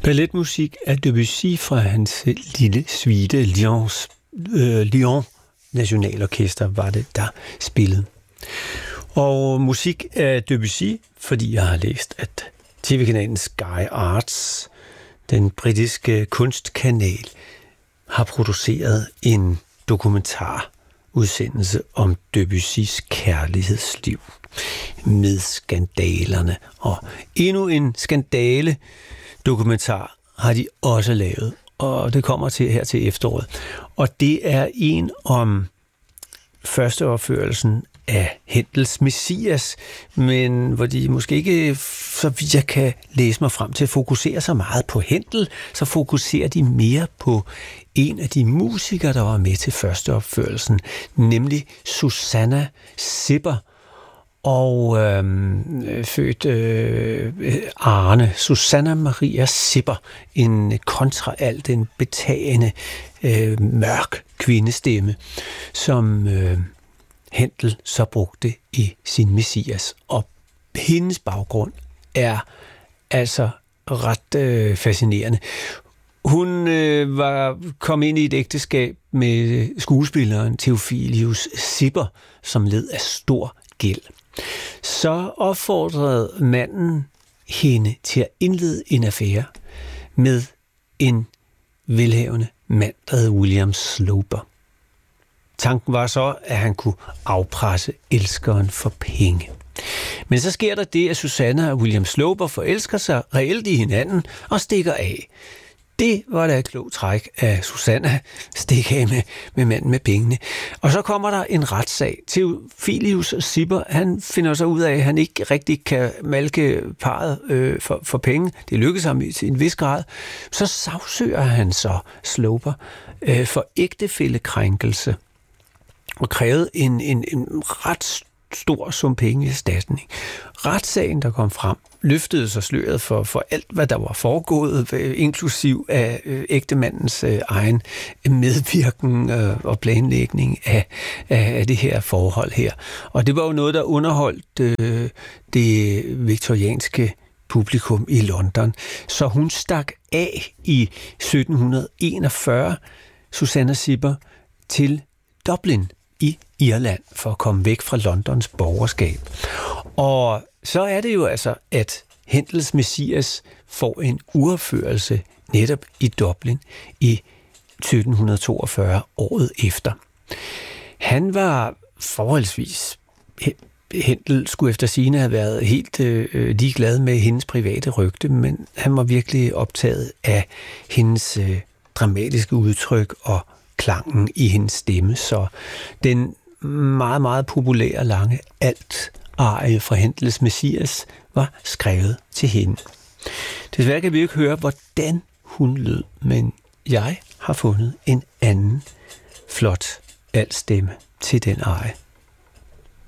Balletmusik af Debussy fra hans lille suite Lyon Nationalorkester var det, der spillede. Og musik af Debussy, fordi jeg har læst, at TV-kanalen Sky Arts, den britiske kunstkanal, har produceret en dokumentarudsendelse om Debussys kærlighedsliv med skandalerne. Og endnu en skandale dokumentar har de også lavet, og det kommer til her til efteråret. Og det er en om førsteopførelsen af Händels Messias, men hvor de måske ikke, så vidt jeg kan læse mig frem til, fokuserer så meget på Händel, så fokuserer de mere på en af de musikere, der var med til førsteopførelsen, nemlig Susanna Zipper, og født Arne, Susanna Maria Zipper, en kontraalt, en betagende, mørk kvindestemme, som Händel så brugte i sin Messias. Og hendes baggrund er altså ret fascinerende. Hun var kommet ind i et ægteskab med skuespilleren Theophilus Zipper, som led af stor gæld. Så opfordrede manden hende til at indlede en affære med en velhavende mand, der hed William Sloper. Tanken var så, at han kunne afpresse elskeren for penge. Men så sker der det, at Susanna og William Sloper forelsker sig reelt i hinanden og stikker af. Det var da et klogt træk af Susanna, stikke af med manden med pengene. Og så kommer der en retssag. Theophilus Zipper, han finder så ud af, at han ikke rigtig kan malke parret for penge. Det lykkes ham til en vis grad. Så sagsøger han så Sloper for ægtefællekrænkelse og krævede en ret stor sum penge i erstatning. Retssagen, der kom frem, løftede sig sløret for alt, hvad der var foregået, inklusiv af ægtemandens egen medvirken og planlægning af det her forhold her. Og det var jo noget, der underholdt det viktorianske publikum i London. Så hun stak af i 1741, Susanna Zipper, til Dublin i Irland for at komme væk fra Londons borgerskab. Og så er det jo altså, at Händels Messias får en uropførelse netop i Dublin i 1742, året efter. Han var forholdsvis, Händel skulle efter sigende have været helt ligeglad med hendes private rygte, men han var virkelig optaget af hendes dramatiske udtryk og klangen i hendes stemme, så den meget, meget populære lange alt-arie fra Händels Messias var skrevet til hende. Desværre kan vi ikke høre, hvordan hun lød, men jeg har fundet en anden flot altstemme til den arie.